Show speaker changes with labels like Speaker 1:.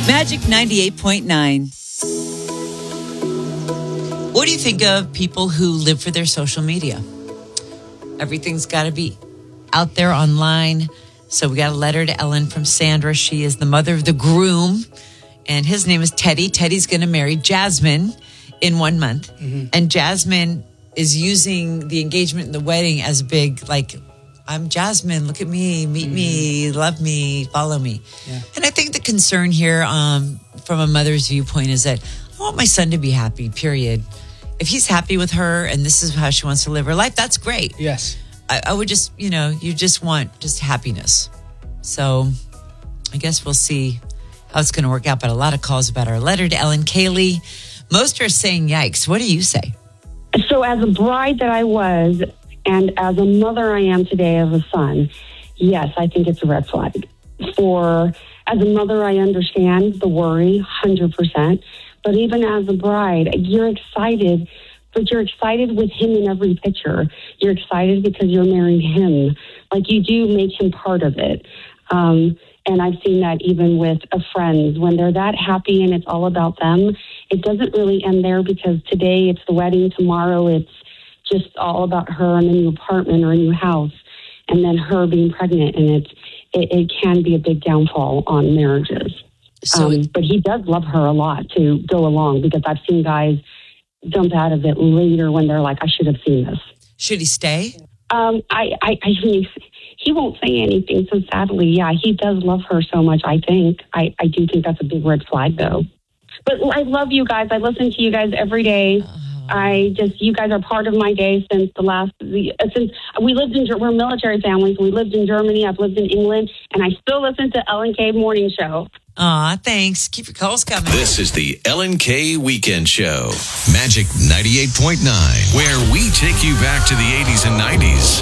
Speaker 1: Magic 98.9. What do you think of people who live for their social media? Everything's got to be out there online. So we got a letter to Ellen from Sandra. She is the mother of the groom, and his name is Teddy. Teddy's going to marry Jasmine in 1 month. Mm-hmm. And Jasmine is using the engagement and the wedding as a big, like, I'm Jasmine, look at me, meet me, love me, follow me. Yeah. And I think the concern here from a mother's viewpoint is that I want my son to be happy, period. If he's happy with her and this is how she wants to live her life, that's great.
Speaker 2: Yes.
Speaker 1: I would just, you just want just happiness. So I guess we'll see how it's going to work out. But a lot of calls about our letter to Ellen. Kaylee, most are saying yikes. What do you say?
Speaker 3: So as a bride that I was, and as a mother I am today of a son, yes, I think it's a red flag. As a mother, I understand the worry, 100%. But even as a bride, you're excited, but you're excited with him in every picture. You're excited because you're marrying him. Like, you do make him part of it. And I've seen that even with friends. When they're that happy and it's all about them, it doesn't really end there, because today it's the wedding, tomorrow it's just all about her and a new apartment or a new house, and then her being pregnant, and it can be a big downfall on marriages. But he does love her a lot to go along, because I've seen guys jump out of it later when they're like, I should have seen this.
Speaker 1: Should he stay?
Speaker 3: I mean, he won't say anything. So sadly, yeah, he does love her so much. I think I do think that's a big red flag, though. But I love you guys. I listen to you guys every day. You guys are part of my day since we lived we're a military family, so we lived in Germany, I've lived in England, and I still listen to Ellen K Morning Show.
Speaker 1: Aw, thanks. Keep your calls coming.
Speaker 4: This is the Ellen K Weekend Show. Magic 98.9, where we take you back to the 80s and 90s.